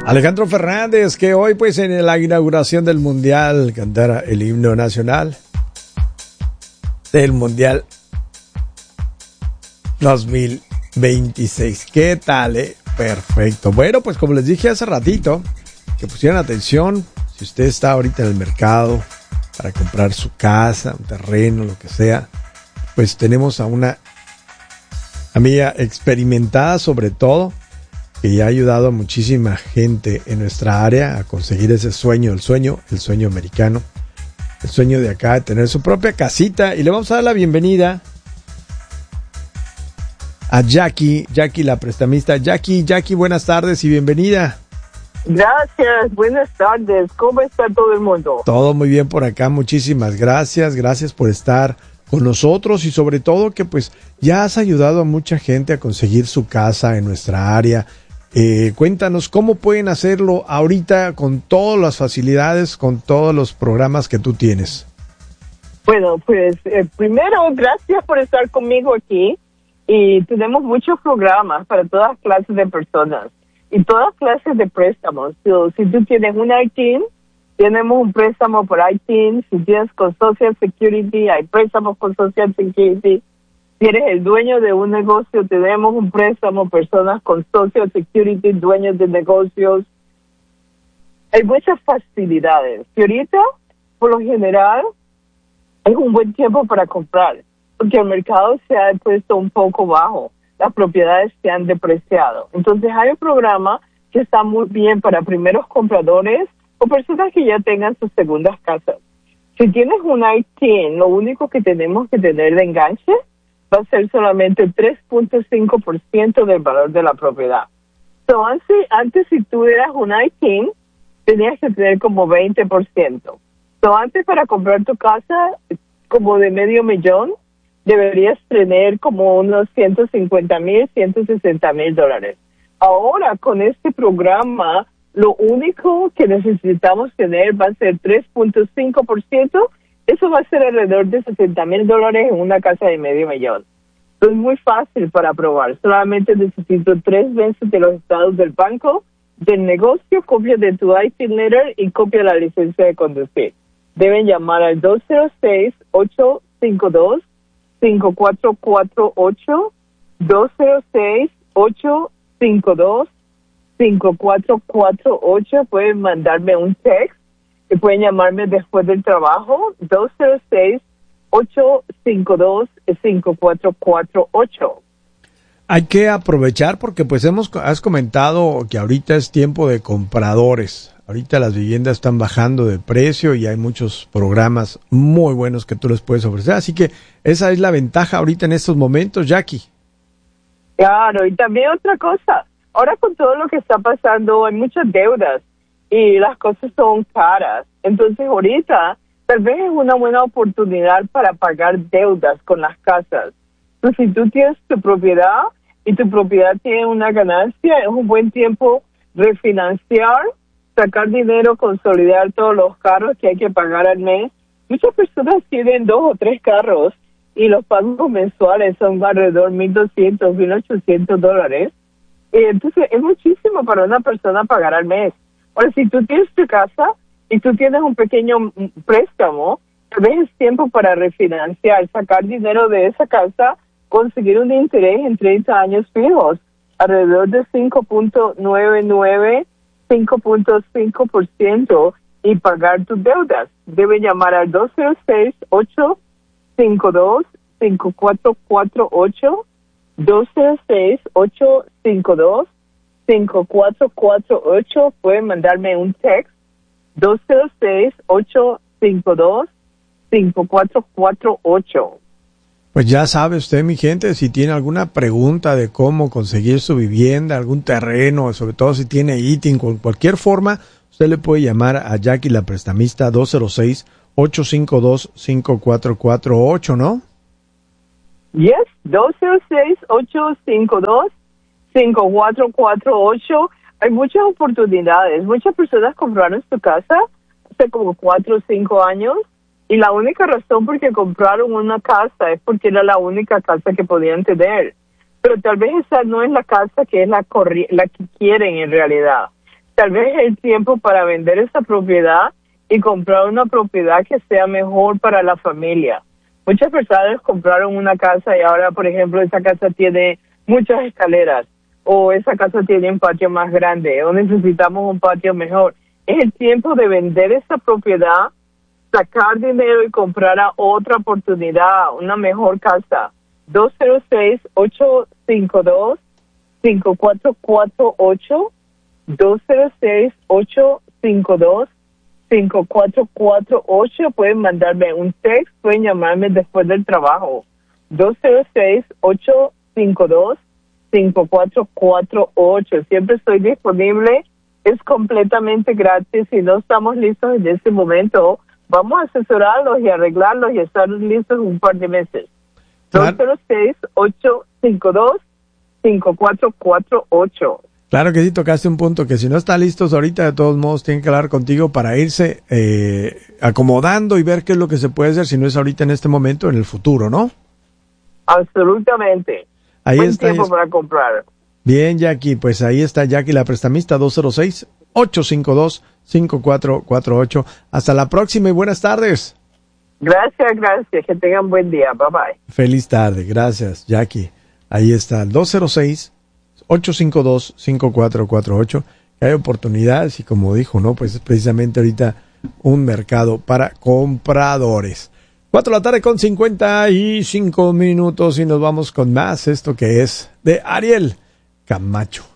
Alejandro Fernández, que hoy pues en la inauguración del Mundial cantara el himno nacional del Mundial 2026. ¿Qué tal, Perfecto. Bueno, pues como les dije hace ratito, que pusieran atención, si usted está ahorita en el mercado para comprar su casa, un terreno, lo que sea, pues tenemos a una amiga experimentada sobre todo, que ya ha ayudado a muchísima gente en nuestra área a conseguir ese sueño, el sueño americano, el sueño de acá de tener su propia casita. Y le vamos a dar la bienvenida a Jackie la prestamista. Jackie, buenas tardes y bienvenida. Gracias, buenas tardes. ¿Cómo está todo el mundo? Todo muy bien por acá, muchísimas gracias. Gracias por estar con nosotros y sobre todo que pues ya has ayudado a mucha gente a conseguir su casa en nuestra área. Cuéntanos cómo pueden hacerlo ahorita con todas las facilidades, con todos los programas que tú tienes. Bueno, pues primero, gracias por estar conmigo aquí. Y tenemos muchos programas para todas clases de personas y todas clases de préstamos. Si tú tienes un ITIN, tenemos un préstamo por ITIN. Si tienes con Social Security, hay préstamos con Social Security. Si eres el dueño de un negocio, tenemos un préstamo, personas con Social Security, dueños de negocios. Hay muchas facilidades. Y ahorita, por lo general, es un buen tiempo para comprar, porque el mercado se ha puesto un poco bajo. Las propiedades se han depreciado. Entonces, hay un programa que está muy bien para primeros compradores o personas que ya tengan sus segundas casas. Si tienes un ITIN, lo único que tenemos que tener de enganche va a ser solamente el 3.5% del valor de la propiedad. Antes si tú eras un ITIN, tenías que tener como 20%. Antes para comprar tu casa, como de $500,000, deberías tener como unos $150,000, $160,000. Ahora, con este programa, lo único que necesitamos tener va a ser 3.5%. Eso va a ser alrededor de $60,000 en una casa de $500,000. Es muy fácil para aprobar. Solamente necesito 3 veces de los estados del banco, del negocio, copia de tu ITIN letter y copia de la licencia de conducir. Deben llamar al 206-852-5448, 206-852-5448. Pueden mandarme un text. Y pueden llamarme después del trabajo, 206-852-5448. Hay que aprovechar porque pues has comentado que ahorita es tiempo de compradores. Ahorita las viviendas están bajando de precio y hay muchos programas muy buenos que tú les puedes ofrecer. Así que esa es la ventaja ahorita en estos momentos, Jackie. Claro, y también otra cosa. Ahora con todo lo que está pasando hay muchas deudas y las cosas son caras. Entonces ahorita tal vez es una buena oportunidad para pagar deudas con las casas. Entonces, si tú tienes tu propiedad y tu propiedad tiene una ganancia, es un buen tiempo refinanciar, sacar dinero, consolidar todos los carros que hay que pagar al mes. Muchas personas tienen 2 o 3 carros y los pagos mensuales son alrededor $1,200, $1,800. Entonces es muchísimo para una persona pagar al mes. Ahora, si tú tienes tu casa y tú tienes un pequeño préstamo, tal vez es tiempo para refinanciar, sacar dinero de esa casa, conseguir un interés en 30 años fijos, alrededor de 5.99, 5.5% y pagar tus deudas. Deben llamar al 206-852-5448, 206-852-5448. Pueden mandarme un text, 206-852-5448. Pues ya sabe usted, mi gente, si tiene alguna pregunta de cómo conseguir su vivienda, algún terreno, sobre todo si tiene ITIN, con cualquier forma, usted le puede llamar a Jackie la prestamista 206-852-5448, ¿no? Yes, 206-852-5448. Hay muchas oportunidades. Muchas personas compraron su casa hace como 4 o 5 años y la única razón por que compraron una casa es porque era la única casa que podían tener. Pero tal vez esa no es la casa que es la que quieren en realidad. tal vez es el tiempo para vender esa propiedad y comprar una propiedad que sea mejor para la familia. Muchas personas compraron una casa y ahora, por ejemplo, esa casa tiene muchas escaleras o esa casa tiene un patio más grande o necesitamos un patio mejor. Es el tiempo de vender esa propiedad, sacar dinero y comprar a otra oportunidad, una mejor casa. 206-852-5448, 206-852-5448. Pueden mandarme un texto, pueden llamarme después del trabajo. 206-852-5448. Siempre estoy disponible. Es completamente gratis. Si no estamos listos en este momento, vamos a asesorarlos y arreglarlos y estar listos en un par de meses. Claro. 206-852-5448. Claro que sí, tocaste un punto que si no están listos ahorita, de todos modos tienen que hablar contigo para irse acomodando y ver qué es lo que se puede hacer, si no es ahorita en este momento, en el futuro, ¿no? Absolutamente. Ahí Buen está. tiempo para comprar. Bien, Jackie, pues ahí está Jackie, la prestamista, 206-852-5448. Hasta la próxima y buenas tardes. Gracias. Que tengan buen día. Bye bye. Feliz tarde. Gracias, Jackie. Ahí está, 206-852-5448. Hay oportunidades y como dijo, ¿no? Pues es precisamente ahorita un mercado para compradores. 4:55 y nos vamos con más. Esto que es de Ariel Camacho.